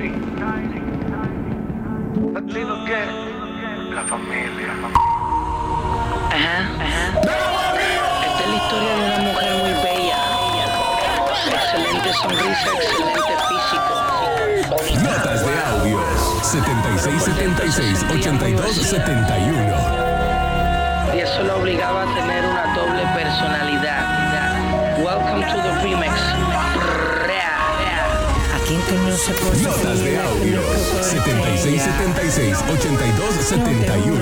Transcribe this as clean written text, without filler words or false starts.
Latino que la familia. Ajá. Esta es la historia de una mujer muy bella. Excelente sonrisa, excelente físico. Notas de audio 7676-8271. Y eso la obligaba a tener una doble personalidad. Welcome to the remix. Aquí en se puede. Notas de audio 7676-8271.